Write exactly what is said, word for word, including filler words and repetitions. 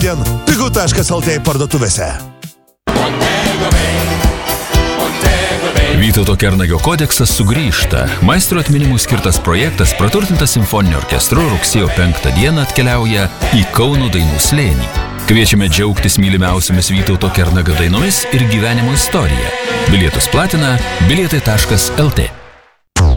šiandien pigu taškas lt parduotuvėse. Vytauto Kernagio kodeksas sugrįžta. Maestro atminimui skirtas projektas, praturtintas simfoniniu orkestru, rugsėjo penktą dieną atkeliauja į Kauno dainų slėnį. Kviečiame džiaugtis mylimiausiamis Vytauto Kernagio dainomis ir gyvenimo istorija. Bilietus platina bilietai taškas lt.